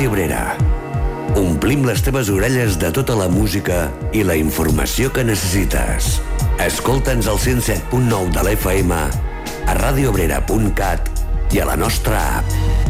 Ràdio Abrera. Omplim les teves orelles de tota la música i la informació que necessites. Escolta'ns al 107.9 de l'FM, a radioabrera.cat i a la nostra app.